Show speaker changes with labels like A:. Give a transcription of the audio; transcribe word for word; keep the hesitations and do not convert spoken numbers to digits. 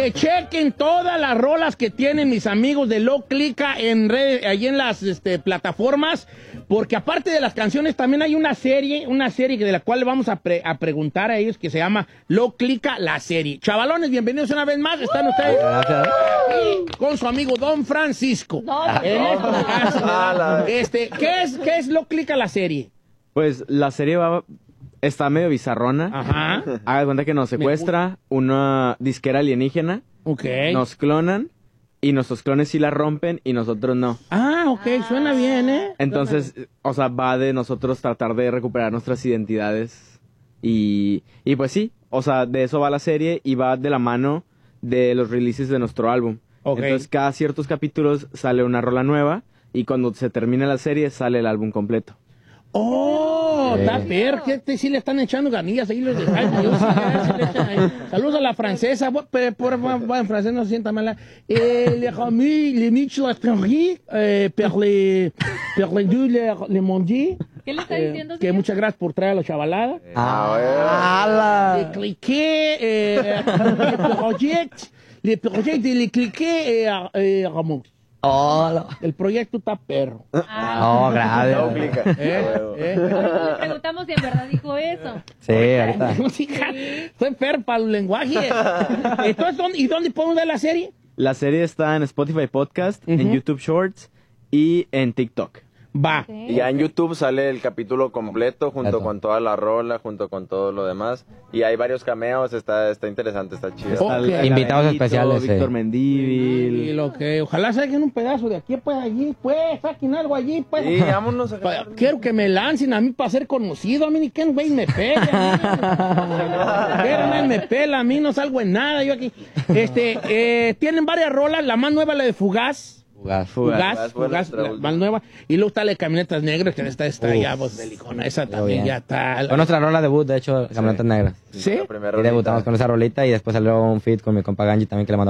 A: que chequen todas las rolas que tienen mis amigos de Lo Clica en red, ahí en las este, plataformas, porque aparte de las canciones también hay una serie, una serie de la cual vamos a, pre, a preguntar a ellos que se llama Lo Clica la serie. Chavalones, bienvenidos una vez más, están ustedes con su amigo Don Francisco.
B: No,
A: en
B: no,
A: esta casa. Este, ¿qué es, qué es Lo Clica la serie?
C: Pues la serie va... Está medio bizarrona.
A: Ajá.
C: Haga cuenta que nos secuestra una disquera alienígena.
A: Ok.
C: Nos clonan y nuestros clones sí la rompen y nosotros no.
A: Ah, ok, suena bien, ¿eh?
C: Entonces, o sea, va de nosotros tratar de recuperar nuestras identidades. Y, y pues sí, o sea, de eso va la serie y va de la mano de los releases de nuestro álbum.
A: Ok.
C: Entonces, cada ciertos capítulos sale una rola nueva y cuando se termina la serie sale el álbum completo.
A: Oh,
C: Sí.
A: está perro, que este sí le están echando ganillas ahí los de Jaime. Yo sí, ya se le echan ahí. Saludos a la francesa, bu- pero por favor, en francés no se sienta mala. Eh, les amis, les miches l'étranger, eh, per les, per les deux, les, les mondis.
B: ¿Qué le está
A: Eh,
B: diciendo,
A: que
B: señor?
A: muchas gracias por traer a la chavalada.
D: ¡Hala!
A: Le cliqué, eh, le project, le project de le cliqué, eh, eh, Ramón.
D: ¡Hola!
A: El proyecto está perro.
D: No, gracias.
A: Eh, eh.
B: Ahorita le preguntamos si en verdad dijo eso.
D: Sí, ahorita.
A: Música. Soy perro para el lenguaje. Entonces, ¿dónde, ¿y dónde podemos ver la serie?
C: La serie está en Spotify Podcast,
A: Ujú.
C: en YouTube Shorts y en TikTok.
A: Va.
E: Y ya en YouTube sale el capítulo completo junto
D: Completo.
E: con toda la rola, junto con todo lo demás. Y hay varios cameos, está, está interesante, está chido.
A: Oh.
C: Está el-
D: Invitados
C: Gabito,
D: especiales, sí.
C: Víctor
A: Y
C: Mendívil.
A: lo que, ojalá saquen un pedazo de aquí, pues allí, pues, saquen algo allí, pues.
E: Y vámonos a
A: Pa- Quiero que me lancen a mí para ser conocido. A mí ni que un güey me pegue. a mí. Quiero, nadie me pela. A mí no salgo en nada. Yo aquí. Este, eh, tienen varias rolas. La más nueva, la de Fugaz.
D: Fugaz.
A: Fugaz,
E: Fugaz fue
A: Fugaz,
E: nuestra
A: la
E: última.
A: más nueva. Y luego está la de Camionetas Negras, que esta está
D: Uf.
A: ya, pues, delicona. Esa también
D: bien.
A: ya está.
D: Fue nuestra rola debut, de hecho, Camionetas Negras.
A: ¿Sí?
E: La primera
D: Y debutamos
E: rolita.
D: con esa rolita y después salió un feat con mi compa Ganji también que le mandó